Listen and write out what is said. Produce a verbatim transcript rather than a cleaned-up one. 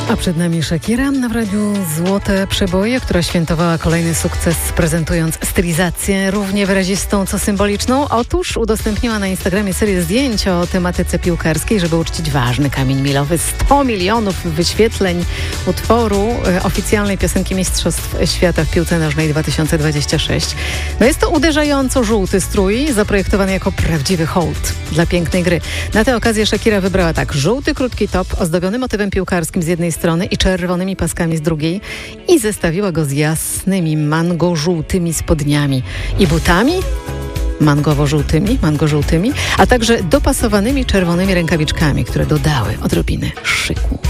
A przed nami Shakira w radiu Złote Przeboje, która świętowała kolejny sukces, prezentując stylizację równie wyrazistą, co symboliczną. Otóż udostępniła na Instagramie serię zdjęć o tematyce piłkarskiej, żeby uczcić ważny kamień milowy. sto milionów wyświetleń utworu e, oficjalnej piosenki Mistrzostw Świata w piłce nożnej dwa tysiące dwudziestego szóstego. No jest to uderzająco żółty strój, zaprojektowany jako prawdziwy hołd dla pięknej gry. Na tę okazję Shakira wybrała tak żółty krótki top ozdobiony motywem piłkarskim z jednej strony i czerwonymi paskami z drugiej i zestawiła go z jasnymi mango-żółtymi spodniami i butami mangowo-żółtymi, mango-żółtymi, a także dopasowanymi czerwonymi rękawiczkami, które dodały odrobiny szyku.